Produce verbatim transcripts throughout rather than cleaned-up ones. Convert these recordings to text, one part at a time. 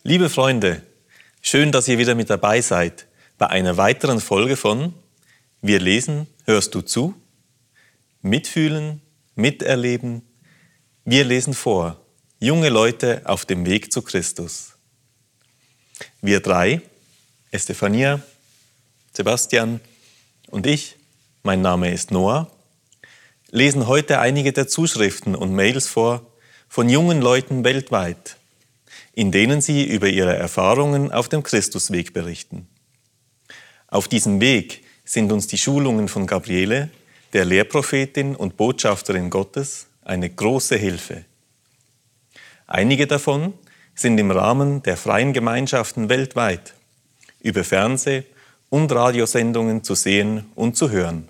Liebe Freunde, schön, dass ihr wieder mit dabei seid bei einer weiteren Folge von Wir lesen, hörst du zu? Mitfühlen, miterleben, wir lesen vor. Junge Leute auf dem Weg zu Christus. Wir drei, Estefania, Sebastian und ich, mein Name ist Noah, lesen heute einige der Zuschriften und Mails vor von jungen Leuten weltweit, in denen sie über ihre Erfahrungen auf dem Christusweg berichten. Auf diesem Weg sind uns die Schulungen von Gabriele, der Lehrprophetin und Botschafterin Gottes, eine große Hilfe. Einige davon sind im Rahmen der freien Gemeinschaften weltweit über Fernseh- und Radiosendungen zu sehen und zu hören.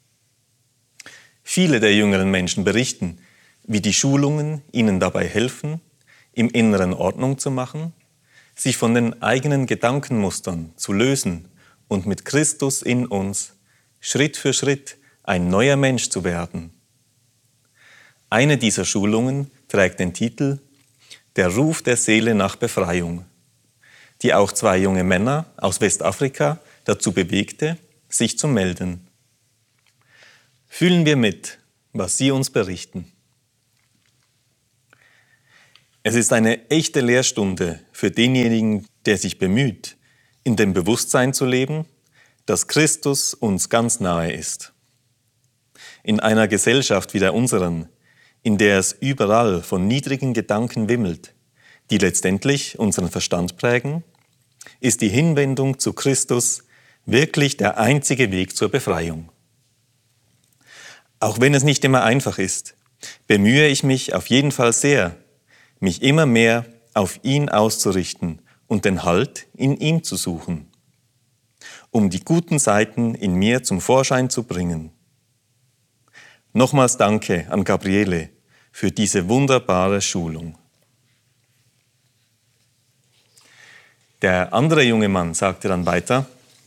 Viele der jüngeren Menschen berichten, wie die Schulungen ihnen dabei helfen, im Inneren Ordnung zu machen, sich von den eigenen Gedankenmustern zu lösen und mit Christus in uns Schritt für Schritt ein neuer Mensch zu werden. Eine dieser Schulungen trägt den Titel Der Ruf der Seele nach Befreiung, die auch zwei junge Männer aus Westafrika dazu bewegte, sich zu melden. Fühlen wir mit, was sie uns berichten. Es ist eine echte Lehrstunde für denjenigen, der sich bemüht, in dem Bewusstsein zu leben, dass Christus uns ganz nahe ist. In einer Gesellschaft wie der unseren, in der es überall von niedrigen Gedanken wimmelt, die letztendlich unseren Verstand prägen, ist die Hinwendung zu Christus wirklich der einzige Weg zur Befreiung. Auch wenn es nicht immer einfach ist, bemühe ich mich auf jeden Fall sehr, mich immer mehr auf ihn auszurichten und den Halt in ihm zu suchen, um die guten Seiten in mir zum Vorschein zu bringen. Nochmals danke an Gabriele für diese wunderbare Schulung. Der andere junge Mann sagte dann weiter: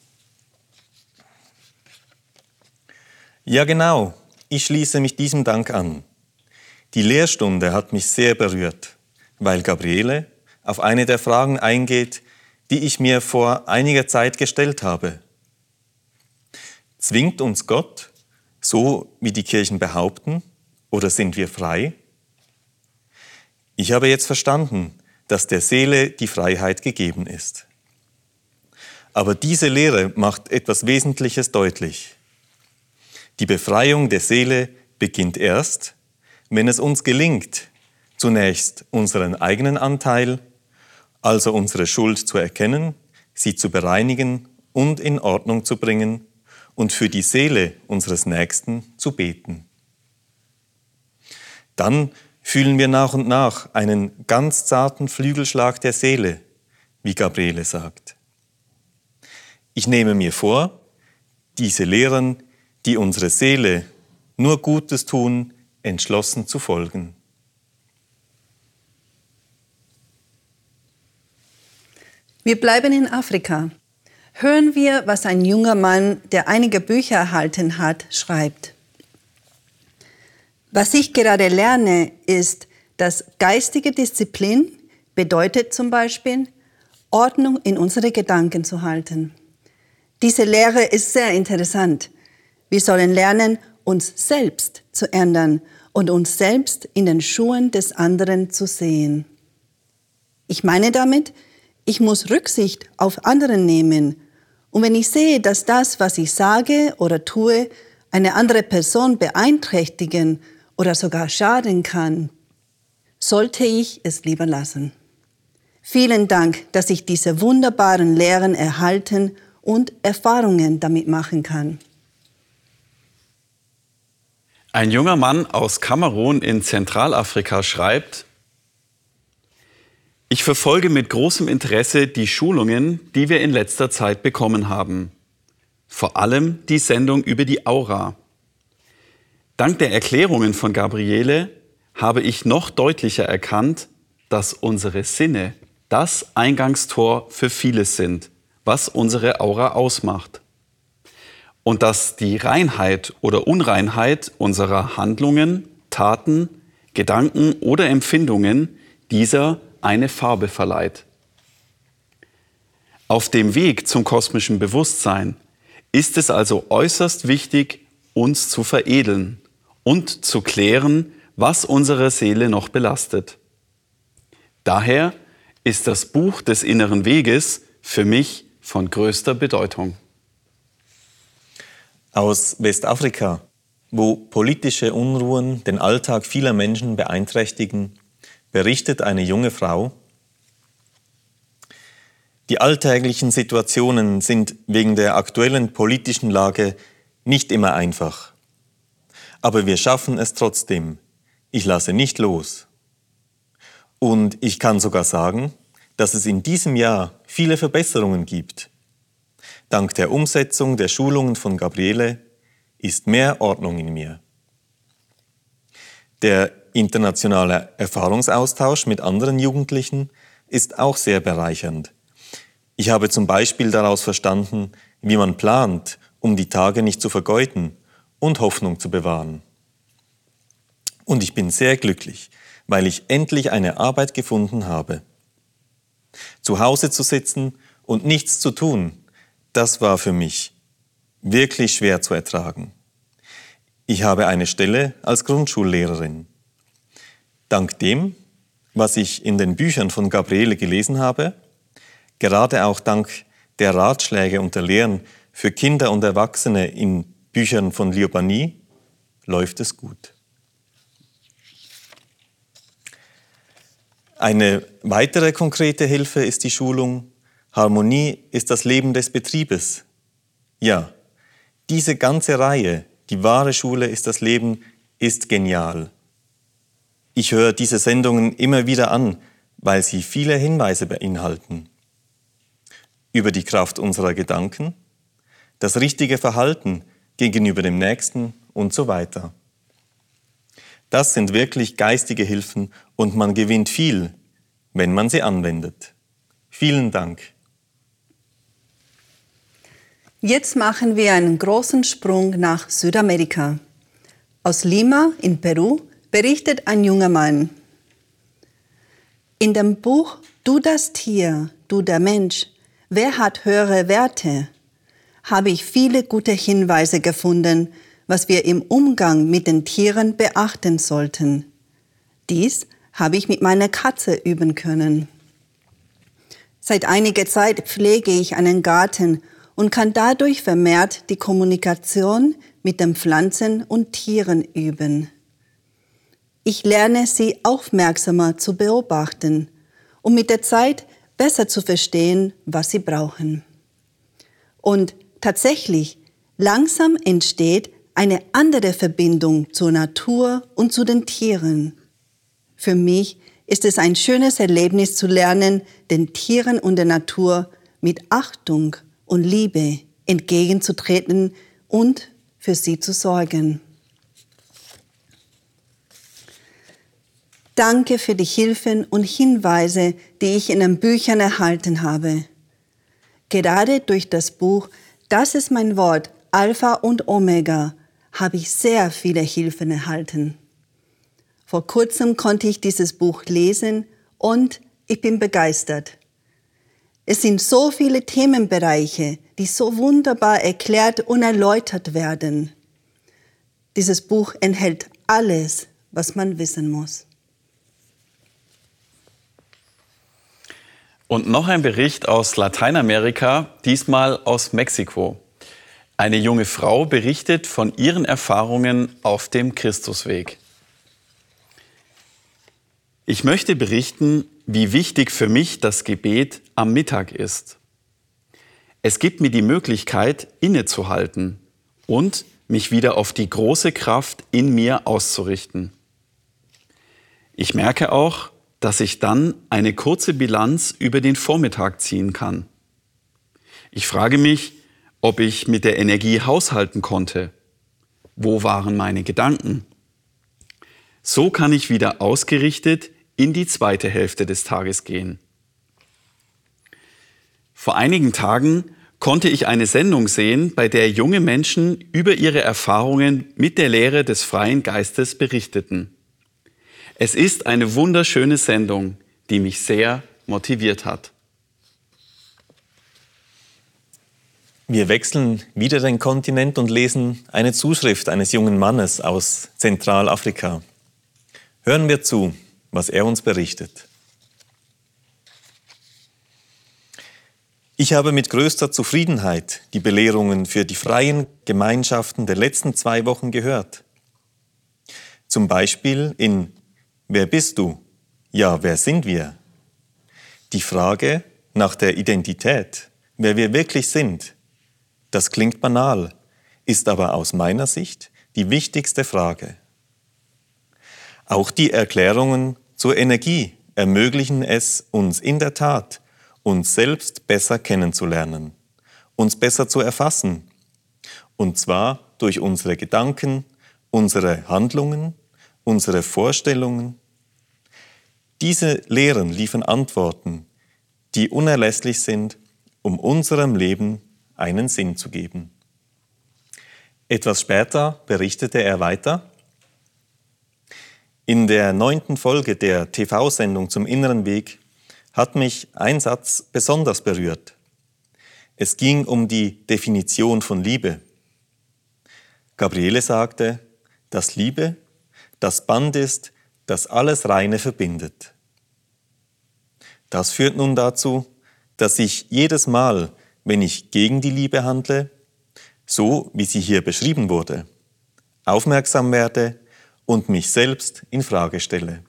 Ja genau, ich schließe mich diesem Dank an. Die Lehrstunde hat mich sehr berührt, weil Gabriele auf eine der Fragen eingeht, die ich mir vor einiger Zeit gestellt habe. Zwingt uns Gott, so wie die Kirchen behaupten, oder sind wir frei? Ich habe jetzt verstanden, dass der Seele die Freiheit gegeben ist. Aber diese Lehre macht etwas Wesentliches deutlich. Die Befreiung der Seele beginnt erst, wenn es uns gelingt, zunächst unseren eigenen Anteil, also unsere Schuld zu erkennen, sie zu bereinigen und in Ordnung zu bringen und für die Seele unseres Nächsten zu beten. Dann fühlen wir nach und nach einen ganz zarten Flügelschlag der Seele, wie Gabriele sagt. Ich nehme mir vor, diese Lehren, die unsere Seele nur Gutes tun, entschlossen zu folgen. Wir bleiben in Afrika. Hören wir, was ein junger Mann, der einige Bücher erhalten hat, schreibt. Was ich gerade lerne, ist, dass geistige Disziplin bedeutet zum Beispiel, Ordnung in unsere Gedanken zu halten. Diese Lehre ist sehr interessant. Wir sollen lernen, uns selbst zu ändern und uns selbst in den Schuhen des anderen zu sehen. Ich meine damit, ich muss Rücksicht auf andere nehmen. Und wenn ich sehe, dass das, was ich sage oder tue, eine andere Person beeinträchtigen oder sogar schaden kann, sollte ich es lieber lassen. Vielen Dank, dass ich diese wunderbaren Lehren erhalten und Erfahrungen damit machen kann. Ein junger Mann aus Kamerun in Zentralafrika schreibt: Ich verfolge mit großem Interesse die Schulungen, die wir in letzter Zeit bekommen haben. Vor allem die Sendung über die Aura. Dank der Erklärungen von Gabriele habe ich noch deutlicher erkannt, dass unsere Sinne das Eingangstor für vieles sind, was unsere Aura ausmacht. Und dass die Reinheit oder Unreinheit unserer Handlungen, Taten, Gedanken oder Empfindungen dieser eine Farbe verleiht. Auf dem Weg zum kosmischen Bewusstsein ist es also äußerst wichtig, uns zu veredeln und zu klären, was unsere Seele noch belastet. Daher ist das Buch des inneren Weges für mich von größter Bedeutung. Aus Westafrika, wo politische Unruhen den Alltag vieler Menschen beeinträchtigen, berichtet eine junge Frau: Die alltäglichen Situationen sind wegen der aktuellen politischen Lage nicht immer einfach. Aber wir schaffen es trotzdem. Ich lasse nicht los. Und ich kann sogar sagen, dass es in diesem Jahr viele Verbesserungen gibt. Dank der Umsetzung der Schulungen von Gabriele ist mehr Ordnung in mir. Der internationale Erfahrungsaustausch mit anderen Jugendlichen ist auch sehr bereichernd. Ich habe zum Beispiel daraus verstanden, wie man plant, um die Tage nicht zu vergeuden und Hoffnung zu bewahren. Und ich bin sehr glücklich, weil ich endlich eine Arbeit gefunden habe. Zu Hause zu sitzen und nichts zu tun, das war für mich wirklich schwer zu ertragen. Ich habe eine Stelle als Grundschullehrerin. Dank dem, was ich in den Büchern von Gabriele gelesen habe, gerade auch dank der Ratschläge und der Lehren für Kinder und Erwachsene in Büchern von Liobani, läuft es gut. Eine weitere konkrete Hilfe ist die Schulung Harmonie ist das Leben des Betriebes. Ja, diese ganze Reihe, die wahre Schule ist das Leben, ist genial. Ich höre diese Sendungen immer wieder an, weil sie viele Hinweise beinhalten. Über die Kraft unserer Gedanken, das richtige Verhalten gegenüber dem Nächsten und so weiter. Das sind wirklich geistige Hilfen und man gewinnt viel, wenn man sie anwendet. Vielen Dank. Jetzt machen wir einen großen Sprung nach Südamerika. Aus Lima in Peru berichtet ein junger Mann. In dem Buch Du das Tier, du der Mensch, wer hat höhere Werte? Habe ich viele gute Hinweise gefunden, was wir im Umgang mit den Tieren beachten sollten. Dies habe ich mit meiner Katze üben können. Seit einiger Zeit pflege ich einen Garten und kann dadurch vermehrt die Kommunikation mit den Pflanzen und Tieren üben. Ich lerne sie aufmerksamer zu beobachten, um mit der Zeit besser zu verstehen, was sie brauchen. Und tatsächlich, langsam entsteht eine andere Verbindung zur Natur und zu den Tieren. Für mich ist es ein schönes Erlebnis zu lernen, den Tieren und der Natur mit Achtung und Liebe entgegenzutreten und für sie zu sorgen. Danke für die Hilfen und Hinweise, die ich in den Büchern erhalten habe. Gerade durch das Buch Das ist mein Wort, Alpha und Omega, habe ich sehr viele Hilfen erhalten. Vor kurzem konnte ich dieses Buch lesen und ich bin begeistert. Es sind so viele Themenbereiche, die so wunderbar erklärt und erläutert werden. Dieses Buch enthält alles, was man wissen muss. Und noch ein Bericht aus Lateinamerika, diesmal aus Mexiko. Eine junge Frau berichtet von ihren Erfahrungen auf dem Christusweg. Ich möchte berichten, wie wichtig für mich das Gebet am Mittag ist. Es gibt mir die Möglichkeit, innezuhalten und mich wieder auf die große Kraft in mir auszurichten. Ich merke auch, dass ich dann eine kurze Bilanz über den Vormittag ziehen kann. Ich frage mich, ob ich mit der Energie haushalten konnte. Wo waren meine Gedanken? So kann ich wieder ausgerichtet in die zweite Hälfte des Tages gehen. Vor einigen Tagen konnte ich eine Sendung sehen, bei der junge Menschen über ihre Erfahrungen mit der Lehre des freien Geistes berichteten. Es ist eine wunderschöne Sendung, die mich sehr motiviert hat. Wir wechseln wieder den Kontinent und lesen eine Zuschrift eines jungen Mannes aus Zentralafrika. Hören wir zu, was er uns berichtet. Ich habe mit größter Zufriedenheit die Belehrungen für die freien Gemeinschaften der letzten zwei Wochen gehört. Zum Beispiel in Wer bist du? Ja, wer sind wir? Die Frage nach der Identität, wer wir wirklich sind, das klingt banal, ist aber aus meiner Sicht die wichtigste Frage. Auch die Erklärungen zur Energie ermöglichen es uns in der Tat, uns selbst besser kennenzulernen, uns besser zu erfassen, und zwar durch unsere Gedanken, unsere Handlungen, unsere Vorstellungen. Diese Lehren liefern Antworten, die unerlässlich sind, um unserem Leben einen Sinn zu geben. Etwas später berichtete er weiter: In der neunten Folge der T V-Sendung zum inneren Weg hat mich ein Satz besonders berührt. Es ging um die Definition von Liebe. Gabriele sagte, dass Liebe das Band ist, das alles Reine verbindet. Das führt nun dazu, dass ich jedes Mal, wenn ich gegen die Liebe handle, so wie sie hier beschrieben wurde, aufmerksam werde und mich selbst in Frage stelle.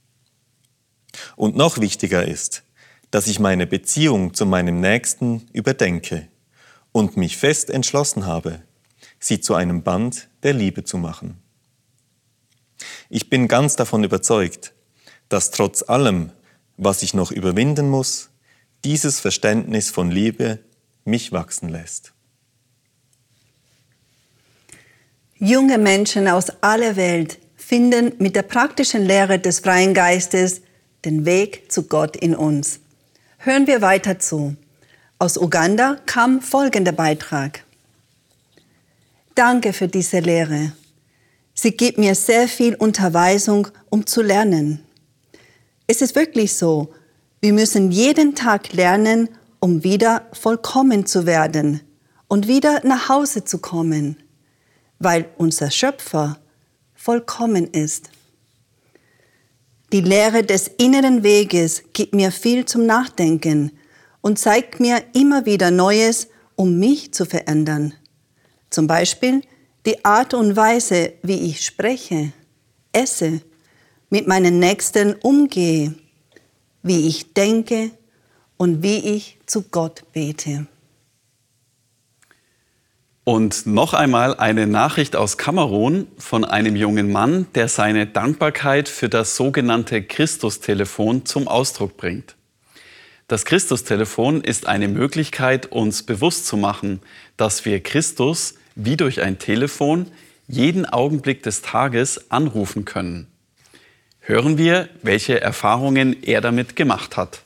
Und noch wichtiger ist, dass ich meine Beziehung zu meinem Nächsten überdenke und mich fest entschlossen habe, sie zu einem Band der Liebe zu machen. Ich bin ganz davon überzeugt, dass trotz allem, was ich noch überwinden muss, dieses Verständnis von Liebe mich wachsen lässt. Junge Menschen aus aller Welt finden mit der praktischen Lehre des freien Geistes den Weg zu Gott in uns. Hören wir weiter zu. Aus Uganda kam folgender Beitrag. Danke für diese Lehre. Sie gibt mir sehr viel Unterweisung, um zu lernen. Es ist wirklich so, wir müssen jeden Tag lernen, um wieder vollkommen zu werden und wieder nach Hause zu kommen, weil unser Schöpfer vollkommen ist. Die Lehre des inneren Weges gibt mir viel zum Nachdenken und zeigt mir immer wieder Neues, um mich zu verändern. Zum Beispiel die Art und Weise, wie ich spreche, esse, mit meinen Nächsten umgehe, wie ich denke und wie ich zu Gott bete. Und noch einmal eine Nachricht aus Kamerun von einem jungen Mann, der seine Dankbarkeit für das sogenannte Christustelefon zum Ausdruck bringt. Das Christustelefon ist eine Möglichkeit, uns bewusst zu machen, dass wir Christus wie durch ein Telefon jeden Augenblick des Tages anrufen können. Hören wir, welche Erfahrungen er damit gemacht hat.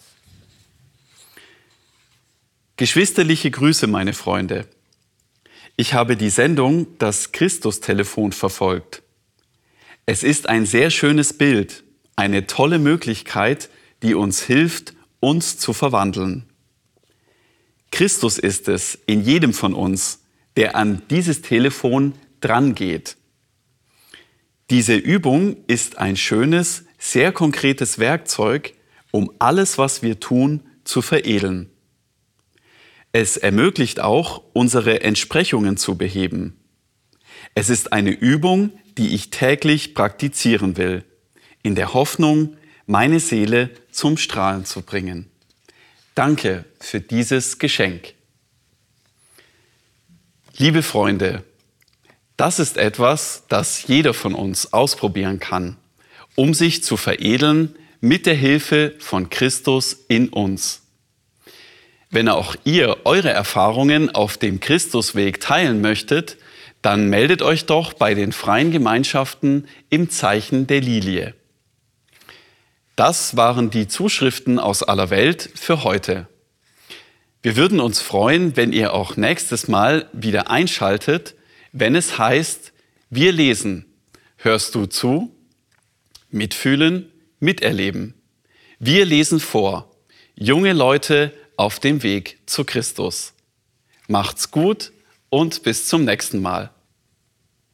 Geschwisterliche Grüße, meine Freunde. Ich habe die Sendung Das Christustelefon verfolgt. Es ist ein sehr schönes Bild, eine tolle Möglichkeit, die uns hilft, uns zu verwandeln. Christus ist es in jedem von uns, der an dieses Telefon drangeht. Diese Übung ist ein schönes, sehr konkretes Werkzeug, um alles, was wir tun, zu veredeln. Es ermöglicht auch, unsere Entsprechungen zu beheben. Es ist eine Übung, die ich täglich praktizieren will, in der Hoffnung, meine Seele zum Strahlen zu bringen. Danke für dieses Geschenk. Liebe Freunde, das ist etwas, das jeder von uns ausprobieren kann, um sich zu veredeln mit der Hilfe von Christus in uns. Wenn auch ihr eure Erfahrungen auf dem Christusweg teilen möchtet, dann meldet euch doch bei den freien Gemeinschaften im Zeichen der Lilie. Das waren die Zuschriften aus aller Welt für heute. Wir würden uns freuen, wenn ihr auch nächstes Mal wieder einschaltet, wenn es heißt, wir lesen. Hörst du zu? Mitfühlen, miterleben. Wir lesen vor. Junge Leute auf dem Weg zu Christus. Macht's gut und bis zum nächsten Mal.